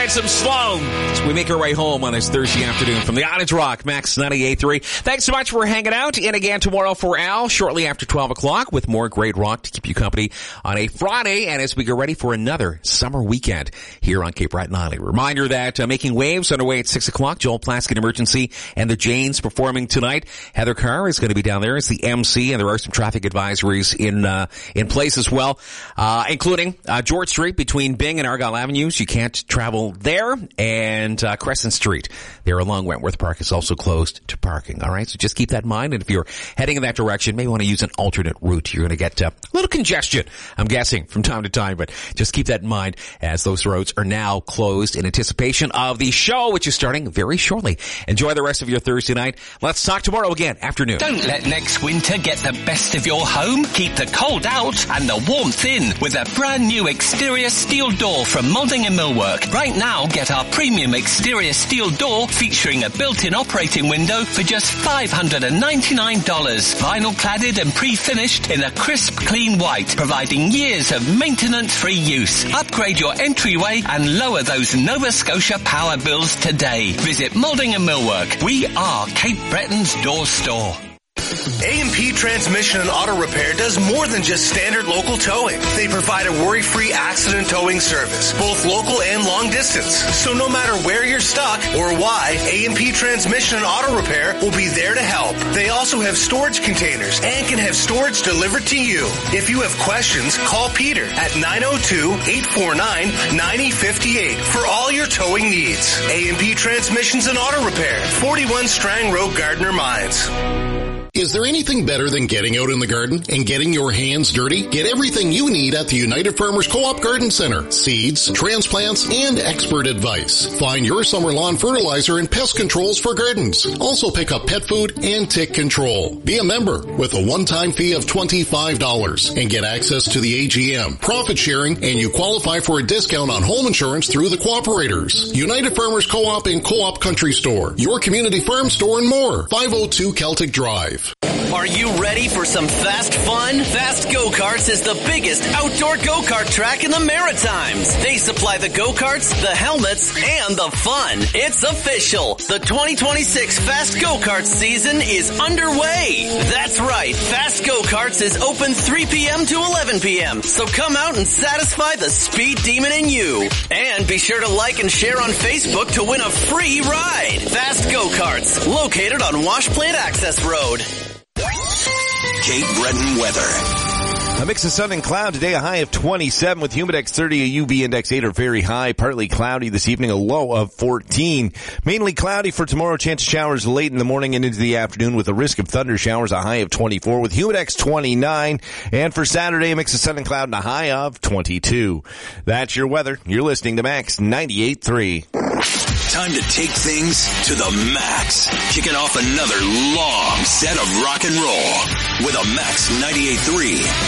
and some slow as we make our way home on this Thursday afternoon from the Orange Rock, Max 98.3. Thanks so much for hanging out. In again tomorrow for Al, shortly after 12 o'clock with more great rock to keep you company on a Friday and as we get ready for another summer weekend here on Cape Breton Island. Reminder that Making Waves underway at 6 o'clock. Joel Plaskett Emergency and the Janes performing tonight. Heather Carr is going to be down there as the MC, and there are some traffic advisories in place as well, including George Street between Byng and Argyle Avenues. You can't travel there, and Crescent Street there along Wentworth Park is also closed to parking. All right, so just keep that in mind, and if you're heading in that direction, maybe want to use an alternate route. You're going to get a little congestion, I'm guessing, from time to time, but just keep that in mind as those roads are now closed in anticipation of the show, which is starting very shortly. Enjoy the rest of your Thursday night. Let's talk tomorrow again, afternoon. Don't let next winter get the best of your home. Keep the cold out and the warmth in with a brand new exterior steel door from Moulding and Millwork. Right now, get our premium exterior steel door featuring a built-in operating window for just $599. Vinyl cladded and pre-finished in a crisp, clean white, providing years of maintenance-free use. Upgrade your entryway and lower those Nova Scotia power bills today. Visit Moulding and Millwork. We are Cape Breton's door store. A&P Transmission and Auto Repair does more than just standard local towing. They provide a worry-free accident towing service, both local and long distance. So no matter where you're stuck or why, A&P Transmission and Auto Repair will be there to help. They also have storage containers and can have storage delivered to you. If you have questions, call Peter at 902-849-9058 for all your towing needs. A&P Transmissions and Auto Repair, 41 Strang Road, Gardner Mines. Is there anything better than getting out in the garden and getting your hands dirty? Get everything you need at the United Farmers Co-op Garden Center. Seeds, transplants, and expert advice. Find your summer lawn fertilizer and pest controls for gardens. Also pick up pet food and tick control. Be a member with a one-time fee of $25 and get access to the AGM, profit sharing, and you qualify for a discount on home insurance through the cooperators. United Farmers Co-op and Co-op Country Store. Your community farm store and more. 502 Celtic Drive. Are you ready for some fast fun? Fast Go-Karts is the biggest outdoor go-kart track in the Maritimes. They supply the go-karts, the helmets, and the fun. It's official. The 2026 Fast Go-Karts season is underway. That's right. Fast Go-Karts is open 3 p.m. to 11 p.m. So come out and satisfy the speed demon in you. And be sure to like and share on Facebook to win a free ride. Fast Go-Karts, located on Wash Plant Access Road. Cape Breton weather. A mix of sun and cloud today, a high of 27 with Humidex 30, a UV index 8 or very high, partly cloudy this evening, a low of 14. Mainly cloudy for tomorrow, chance of showers late in the morning and into the afternoon with a risk of thunder showers, a high of 24 with Humidex 29. And for Saturday, a mix of sun and cloud and a high of 22. That's your weather. You're listening to Max 98.3. Time to take things to the max. Kicking off another long set of rock and roll with a Max 98.3